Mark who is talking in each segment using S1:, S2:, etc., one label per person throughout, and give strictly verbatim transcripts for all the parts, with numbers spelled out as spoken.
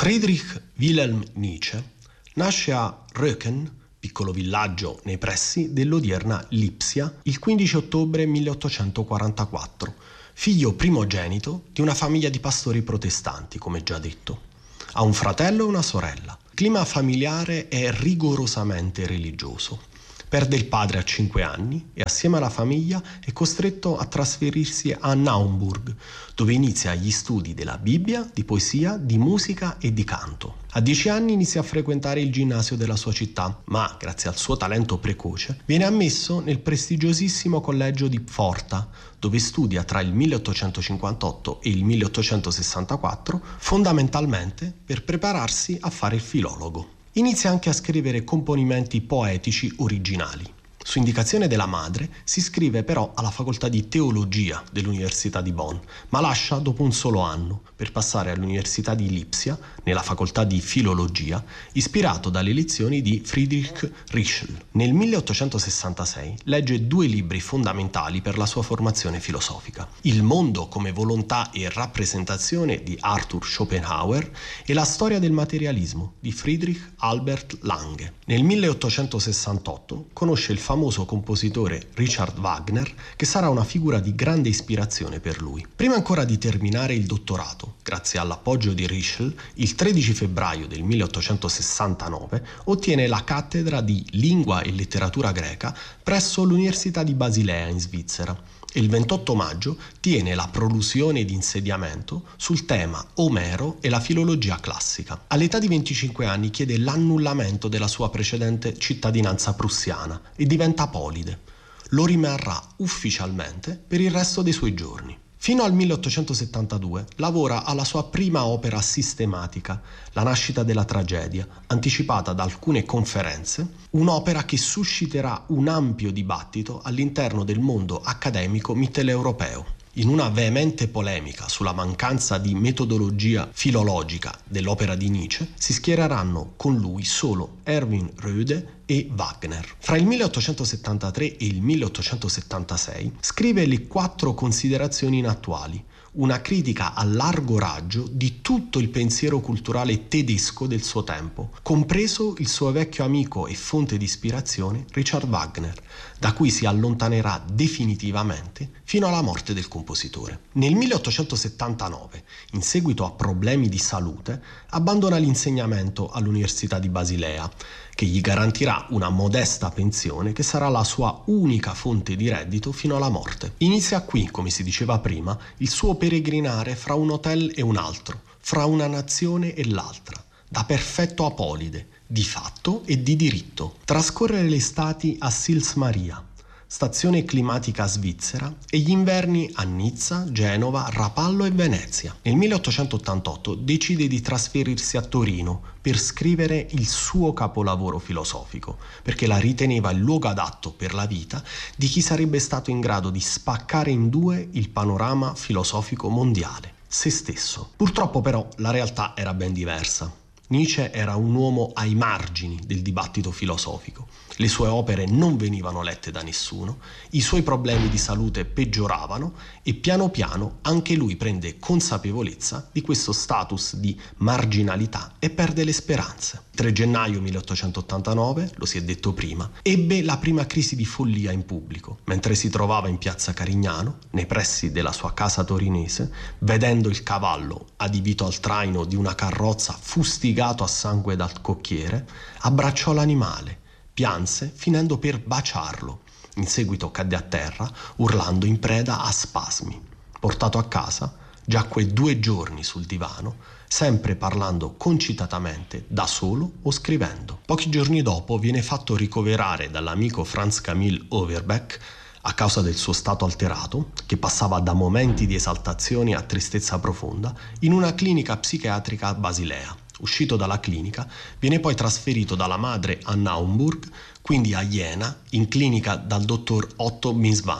S1: Friedrich Wilhelm Nietzsche nasce a Röcken, piccolo villaggio nei pressi dell'odierna Lipsia, il quindici ottobre milleottocentoquarantaquattro, figlio primogenito di una famiglia di pastori protestanti, come già detto. Ha un fratello e una sorella. Il clima familiare è rigorosamente religioso. Perde il padre a cinque anni e assieme alla famiglia è costretto a trasferirsi a Naumburg, dove inizia gli studi della Bibbia, di poesia, di musica e di canto. A dieci anni inizia a frequentare il ginnasio della sua città, ma, grazie al suo talento precoce, viene ammesso nel prestigiosissimo collegio di Pforta, dove studia tra il milleottocentocinquantotto e il milleottocentosessantaquattro, fondamentalmente per prepararsi a fare il filologo. Inizia anche a scrivere componimenti poetici originali. Su indicazione della madre si iscrive però alla facoltà di teologia dell'Università di Bonn, ma lascia dopo un solo anno per passare all'Università di Lipsia, nella facoltà di filologia, ispirato dalle lezioni di Friedrich Ritschl. Nel milleottocentosessantasei legge due libri fondamentali per la sua formazione filosofica: Il mondo come volontà e rappresentazione di Arthur Schopenhauer e La storia del materialismo di Friedrich Albert Lange. Nel milleottocentosessantotto conosce il famoso compositore Richard Wagner, che sarà una figura di grande ispirazione per lui. Prima ancora di terminare il dottorato, grazie all'appoggio di Ritschl, il tredici febbraio del milleottocentosessantanove ottiene la cattedra di lingua e letteratura greca presso l'Università di Basilea in Svizzera e il ventotto maggio tiene la prolusione di insediamento sul tema Omero e la filologia classica. All'età di venticinque anni chiede l'annullamento della sua precedente cittadinanza prussiana e diventa apolide. Lo rimarrà ufficialmente per il resto dei suoi giorni. Fino al milleottocentosettantadue lavora alla sua prima opera sistematica, La nascita della tragedia, anticipata da alcune conferenze, un'opera che susciterà un ampio dibattito all'interno del mondo accademico mitteleuropeo. In una veemente polemica sulla mancanza di metodologia filologica dell'opera di Nietzsche, si schiereranno con lui solo Erwin Rohde e Wagner. Fra il milleottocentosettantatré e il milleottocentosettantasei scrive le quattro considerazioni inattuali, una critica a largo raggio di tutto il pensiero culturale tedesco del suo tempo, compreso il suo vecchio amico e fonte di ispirazione Richard Wagner, da cui si allontanerà definitivamente fino alla morte del compositore. Nel milleottocentosettantanove, in seguito a problemi di salute, abbandona l'insegnamento all'Università di Basilea, che gli garantirà una modesta pensione che sarà la sua unica fonte di reddito fino alla morte. Inizia qui, come si diceva prima, il suo peregrinare fra un hotel e un altro, fra una nazione e l'altra, da perfetto apolide, di fatto e di diritto. Trascorre le estati a Sils Maria, stazione climatica svizzera, e gli inverni a Nizza, Genova, Rapallo e Venezia. Nel milleottocentottantotto decide di trasferirsi a Torino per scrivere il suo capolavoro filosofico, perché la riteneva il luogo adatto per la vita di chi sarebbe stato in grado di spaccare in due il panorama filosofico mondiale, se stesso. Purtroppo però la realtà era ben diversa. Nietzsche era un uomo ai margini del dibattito filosofico. Le sue opere non venivano lette da nessuno, i suoi problemi di salute peggioravano e piano piano anche lui prende consapevolezza di questo status di marginalità e perde le speranze. Il tre gennaio milleottocentottantanove, lo si è detto prima, ebbe la prima crisi di follia in pubblico, mentre si trovava in piazza Carignano, nei pressi della sua casa torinese, vedendo il cavallo adibito al traino di una carrozza fustigato a sangue dal cocchiere, abbracciò l'animale, pianse finendo per baciarlo. In seguito cadde a terra urlando in preda a spasmi. Portato a casa, giacque due giorni sul divano, sempre parlando concitatamente da solo o scrivendo. Pochi giorni dopo viene fatto ricoverare dall'amico Franz Camille Overbeck a causa del suo stato alterato, che passava da momenti di esaltazione a tristezza profonda, in una clinica psichiatrica a Basilea. Uscito dalla clinica, viene poi trasferito dalla madre a Naumburg, quindi a Jena, in clinica dal dottor Otto Binswanger,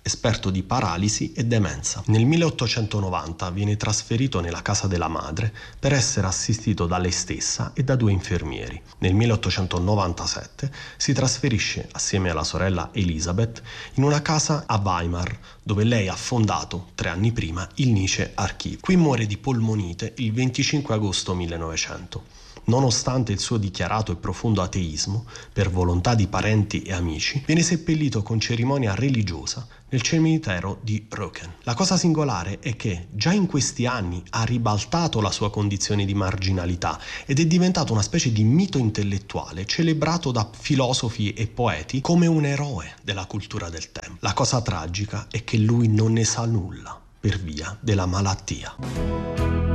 S1: esperto di paralisi e demenza. Nel milleottocentonovanta viene trasferito nella casa della madre per essere assistito da lei stessa e da due infermieri. Nel milleottocentonovantasette si trasferisce assieme alla sorella Elisabeth in una casa a Weimar, dove lei ha fondato tre anni prima il Nietzsche Archiv. Qui muore di polmonite il venticinque agosto millenovecento. Nonostante il suo dichiarato e profondo ateismo, per volontà di parenti e amici, viene seppellito con cerimonia religiosa nel cimitero di Röcken. La cosa singolare è che già in questi anni ha ribaltato la sua condizione di marginalità ed è diventato una specie di mito intellettuale celebrato da filosofi e poeti come un eroe della cultura del tempo. La cosa tragica è che lui non ne sa nulla per via della malattia.